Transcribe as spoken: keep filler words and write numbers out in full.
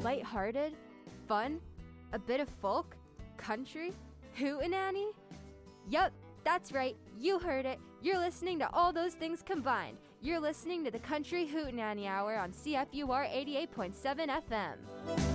lighthearted, fun, a bit of folk, country, hootenanny? Yup, that's right, you heard it. You're listening to all those things combined. You're listening to the Country Hootenanny Hour on C F U R eighty-eight point seven F M.